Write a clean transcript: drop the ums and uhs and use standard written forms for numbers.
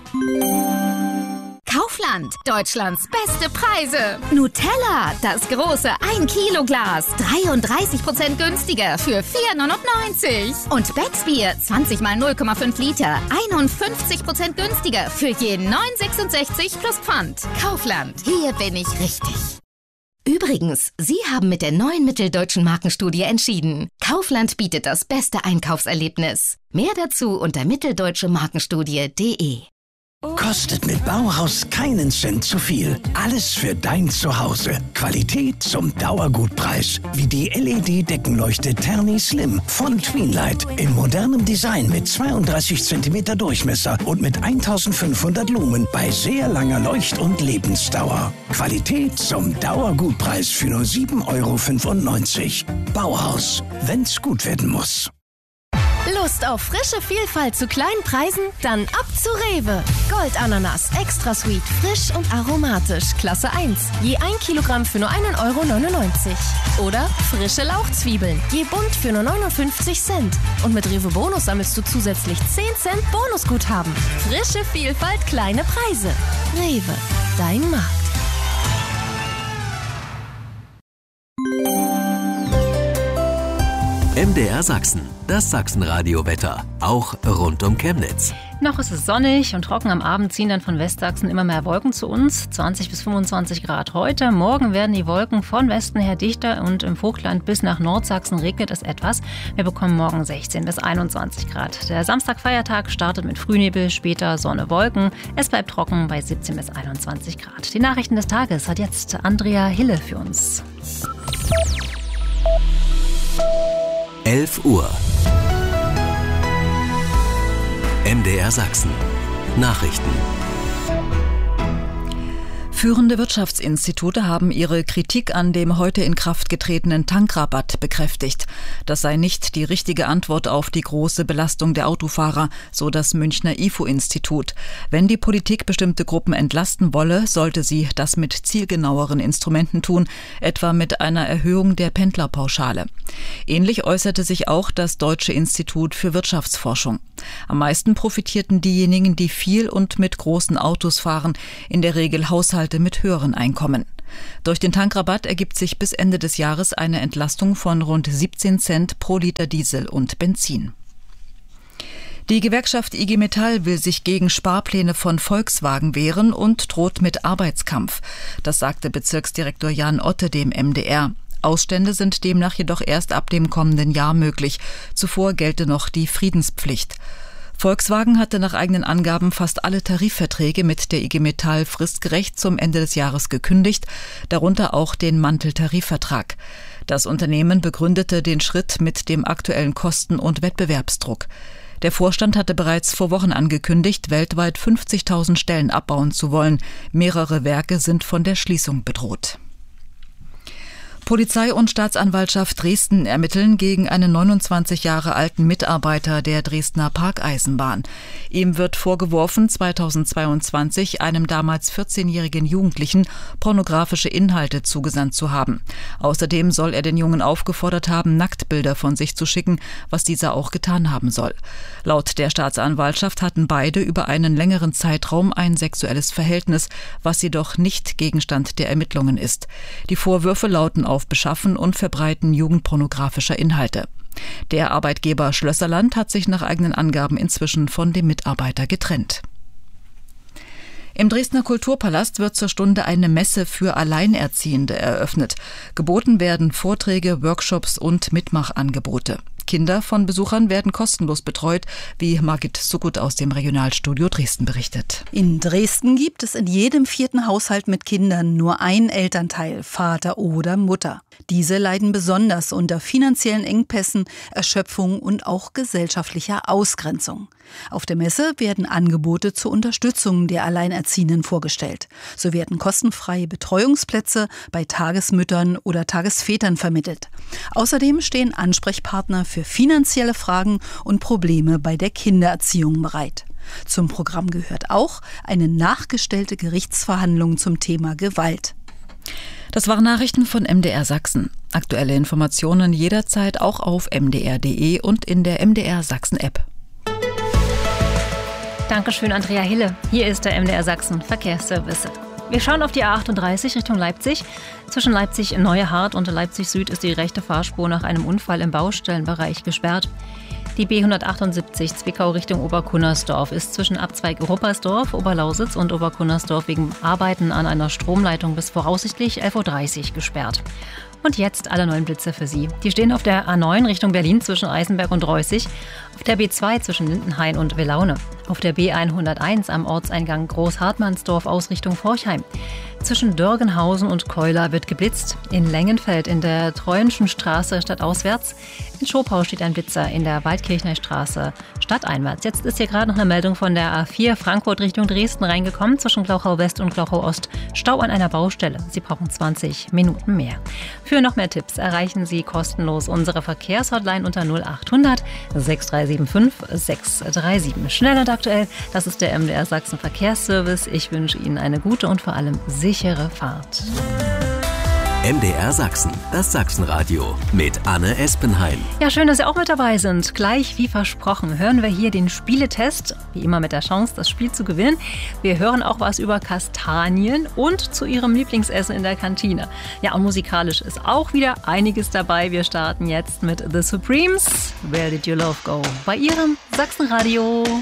Kaufland, Deutschlands beste Preise. Nutella, das große 1-Kilo-Glas, 33% günstiger für 4,99. Und Becksbier, 20 mal 0,5 Liter, 51% günstiger für je 9,66 plus Pfand. Kaufland, hier bin ich richtig. Übrigens, Sie haben mit der neuen Mitteldeutschen Markenstudie entschieden. Kaufland bietet das beste Einkaufserlebnis. Mehr dazu unter mitteldeutschemarkenstudie.de. Kostet mit Bauhaus keinen Cent zu viel. Alles für dein Zuhause. Qualität zum Dauergutpreis. Wie die LED-Deckenleuchte Terni Slim von Tweenlight. In modernem Design mit 32 cm Durchmesser und mit 1500 Lumen bei sehr langer Leucht- und Lebensdauer. Qualität zum Dauergutpreis für nur 7,95 €. Bauhaus, wenn's gut werden muss. Lust auf frische Vielfalt zu kleinen Preisen? Dann ab zu Rewe. Goldananas, extra sweet, frisch und aromatisch, Klasse 1. Je 1 Kilogramm für nur 1,99 €. Oder frische Lauchzwiebeln, je bunt für nur 59 Cent. Und mit Rewe Bonus sammelst du zusätzlich 10 Cent Bonusguthaben. Frische Vielfalt, kleine Preise. Rewe, dein Markt. MDR Sachsen, das Sachsenradio-Wetter, auch rund um Chemnitz. Noch ist es sonnig und trocken. Am Abend ziehen dann von Westsachsen immer mehr Wolken zu uns. 20 bis 25 Grad heute. Morgen werden die Wolken von Westen her dichter und im Vogtland bis nach Nordsachsen regnet es etwas. Wir bekommen morgen 16 bis 21 Grad. Der Samstag-Feiertag startet mit Frühnebel, später Sonne, Wolken. Es bleibt trocken bei 17 bis 21 Grad. Die Nachrichten des Tages hat jetzt Andrea Hille für uns. 11 Uhr. MDR Sachsen. Nachrichten. Führende Wirtschaftsinstitute haben ihre Kritik an dem heute in Kraft getretenen Tankrabatt bekräftigt. Das sei nicht die richtige Antwort auf die große Belastung der Autofahrer, so das Münchner IFO-Institut. Wenn die Politik bestimmte Gruppen entlasten wolle, sollte sie das mit zielgenaueren Instrumenten tun, etwa mit einer Erhöhung der Pendlerpauschale. Ähnlich äußerte sich auch das Deutsche Institut für Wirtschaftsforschung. Am meisten profitierten diejenigen, die viel und mit großen Autos fahren, in der Regel Haushalte mit höheren Einkommen. Durch den Tankrabatt ergibt sich bis Ende des Jahres eine Entlastung von rund 17 Cent pro Liter Diesel und Benzin. Die Gewerkschaft IG Metall will sich gegen Sparpläne von Volkswagen wehren und droht mit Arbeitskampf. Das sagte Bezirksdirektor Jan Otte dem MDR. Ausstände sind demnach jedoch erst ab dem kommenden Jahr möglich. Zuvor gelte noch die Friedenspflicht. Volkswagen hatte nach eigenen Angaben fast alle Tarifverträge mit der IG Metall fristgerecht zum Ende des Jahres gekündigt, darunter auch den Manteltarifvertrag. Das Unternehmen begründete den Schritt mit dem aktuellen Kosten- und Wettbewerbsdruck. Der Vorstand hatte bereits vor Wochen angekündigt, weltweit 50.000 Stellen abbauen zu wollen. Mehrere Werke sind von der Schließung bedroht. Polizei und Staatsanwaltschaft Dresden ermitteln gegen einen 29 Jahre alten Mitarbeiter der Dresdner Parkeisenbahn. Ihm wird vorgeworfen, 2022 einem damals 14-jährigen Jugendlichen pornografische Inhalte zugesandt zu haben. Außerdem soll er den Jungen aufgefordert haben, Nacktbilder von sich zu schicken, was dieser auch getan haben soll. Laut der Staatsanwaltschaft hatten beide über einen längeren Zeitraum ein sexuelles Verhältnis, was jedoch nicht Gegenstand der Ermittlungen ist. Die Vorwürfe lauten auf Beschaffen und Verbreiten jugendpornografischer Inhalte. Der Arbeitgeber Schlösserland hat sich nach eigenen Angaben inzwischen von dem Mitarbeiter getrennt. Im Dresdner Kulturpalast wird zur Stunde eine Messe für Alleinerziehende eröffnet. Geboten werden Vorträge, Workshops und Mitmachangebote. Kinder von Besuchern werden kostenlos betreut, wie Margit Suckut aus dem Regionalstudio Dresden berichtet. In Dresden gibt es in jedem 4. Haushalt mit Kindern nur einen Elternteil, Vater oder Mutter. Diese leiden besonders unter finanziellen Engpässen, Erschöpfung und auch gesellschaftlicher Ausgrenzung. Auf der Messe werden Angebote zur Unterstützung der Alleinerziehenden vorgestellt. So werden kostenfreie Betreuungsplätze bei Tagesmüttern oder Tagesvätern vermittelt. Außerdem stehen Ansprechpartner für finanzielle Fragen und Probleme bei der Kindererziehung bereit. Zum Programm gehört auch eine nachgestellte Gerichtsverhandlung zum Thema Gewalt. Das waren Nachrichten von MDR Sachsen. Aktuelle Informationen jederzeit auch auf mdr.de und in der MDR Sachsen App. Dankeschön, Andrea Hille. Hier ist der MDR Sachsen Verkehrsservice. Wir schauen auf die A38 Richtung Leipzig. Zwischen Leipzig-Neuehart und Leipzig Süd ist die rechte Fahrspur nach einem Unfall im Baustellenbereich gesperrt. Die B178 Zwickau Richtung Oberkunnersdorf ist zwischen Abzweig Ruppersdorf, Oberlausitz und Oberkunnersdorf wegen Arbeiten an einer Stromleitung bis voraussichtlich 11.30 Uhr gesperrt. Und jetzt alle neuen Blitze für Sie. Die stehen auf der A9 Richtung Berlin zwischen Eisenberg und Reußig, auf der B2 zwischen Lindenhain und Willaune, auf der B101 am Ortseingang Großhartmannsdorf aus Richtung Forchheim. Zwischen Dörgenhausen und Keuler wird geblitzt. In Lengenfeld in der Treuenschen Straße stadtauswärts. In Schopau steht ein Blitzer in der Waldkirchner Straße stadteinwärts. Jetzt ist hier gerade noch eine Meldung von der A4 Frankfurt Richtung Dresden reingekommen. Zwischen Glauchau West und Glauchau Ost Stau an einer Baustelle. Sie brauchen 20 Minuten mehr. Für noch mehr Tipps erreichen Sie kostenlos unsere Verkehrshotline unter 0800 6375 637. Schnell und aktuell, das ist der MDR Sachsen Verkehrsservice. Ich wünsche Ihnen eine gute und vor allem sichere Fahrt. MDR Sachsen, das Sachsenradio mit Anne Espenheim. Ja, schön, dass Sie auch mit dabei sind. Gleich wie versprochen hören wir hier den Spieletest, wie immer mit der Chance, das Spiel zu gewinnen. Wir hören auch was über Kastanien und zu Ihrem Lieblingsessen in der Kantine. Ja, und musikalisch ist auch wieder einiges dabei. Wir starten jetzt mit The Supremes. Where Did Your Love Go? Bei Ihrem Sachsenradio.